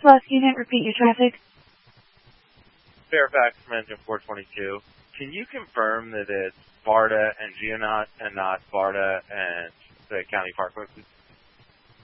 Plus unit, repeat your traffic. Fairfax from engine 422. Can you confirm that it's BARDA and Geonaut and not BARDA and the county parkway, please?